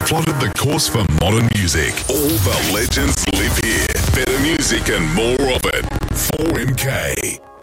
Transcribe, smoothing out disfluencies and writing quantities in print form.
plotted the course for modern music. All the legends live here. Better music and more of it. 4MK.